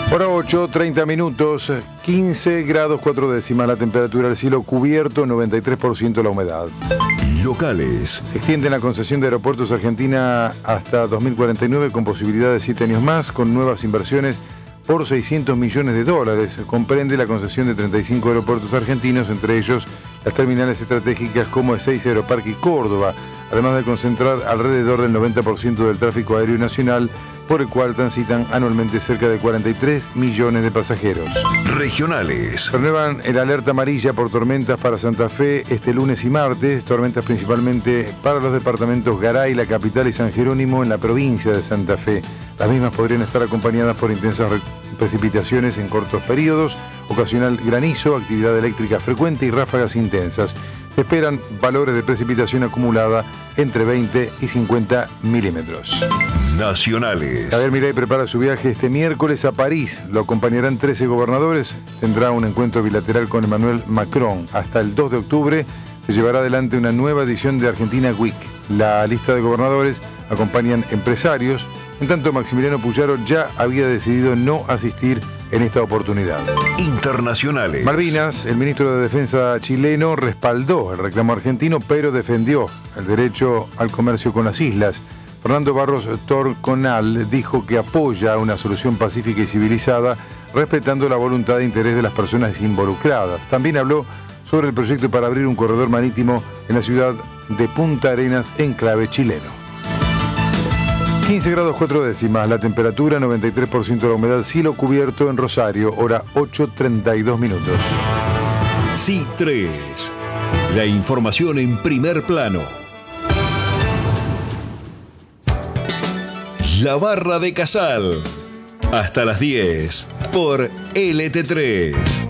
Hora 8, 30 minutos, 15 grados 4 décimas la temperatura, el cielo cubierto, 93% la humedad. Locales. Extienden la concesión de Aeropuertos Argentina hasta 2049 con posibilidad de 7 años más, con nuevas inversiones por $600 millones. Comprende la concesión de 35 aeropuertos argentinos, entre ellos las terminales estratégicas como Ezeiza, Aeroparque y Córdoba, además de concentrar alrededor del 90% del tráfico aéreo nacional, por el cual transitan anualmente cerca de 43 millones de pasajeros. Regionales. Renuevan el alerta amarilla por tormentas para Santa Fe este lunes y martes, tormentas principalmente para los departamentos Garay, La Capital y San Jerónimo en la provincia de Santa Fe. Las mismas podrían estar acompañadas por intensas precipitaciones en cortos periodos, ocasional granizo, actividad eléctrica frecuente y ráfagas intensas. Se esperan valores de precipitación acumulada entre 20 y 50 milímetros. Nacionales. Javier Milei prepara su viaje este miércoles a París. Lo acompañarán 13 gobernadores. Tendrá un encuentro bilateral con Emmanuel Macron. Hasta el 2 de octubre se llevará adelante una nueva edición de Argentina Week. La lista de gobernadores acompañan empresarios. En tanto, Maximiliano Puyaro ya había decidido no asistir en esta oportunidad. Internacionales. Malvinas, el ministro de Defensa chileno respaldó el reclamo argentino, pero defendió el derecho al comercio con las islas. Fernando Barros Torconal dijo que apoya una solución pacífica y civilizada, respetando la voluntad e interés de las personas involucradas. También habló sobre el proyecto para abrir un corredor marítimo en la ciudad de Punta Arenas, enclave chileno. 15 grados 4 décimas, la temperatura, 93% de la humedad, cielo cubierto en Rosario, hora 8:32 minutos. C3, la información en primer plano. La Barra de Casal, hasta las 10 por LT3.